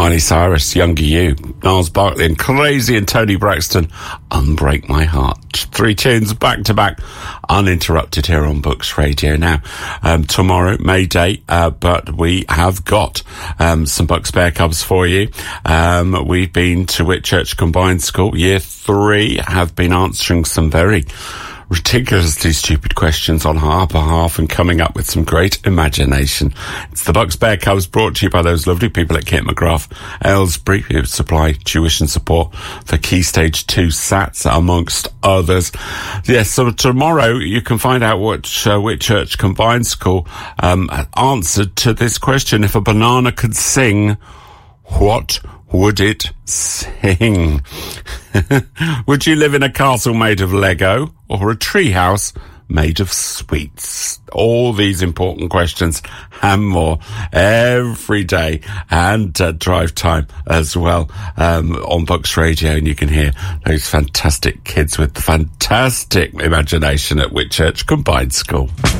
Miley Cyrus, Younger You, Niles Barkley and Crazy and Tony Braxton, Unbreak My Heart. 3 tunes back to back, uninterrupted here on Books Radio. Now, tomorrow, May Day, but we have got some Bucks Bear Cubs for you. We've been to Whitchurch Combined School. Year 3 have been answering some very ridiculously stupid questions on our behalf and coming up with some great imagination. It's the Bucks Bear Cubs, brought to you by those lovely people at Kit McGrath Aylesbury, who supply tuition support for Key Stage 2 SATs, amongst others. Yes, so tomorrow you can find out what Whitchurch Combined School answered to this question. If a banana could sing, what would it sing? Would you live in a castle made of Lego or a treehouse made of sweets? All these important questions and more every day, and drive time as well on Books Radio, and you can hear those fantastic kids with the fantastic imagination at Whitchurch Combined School.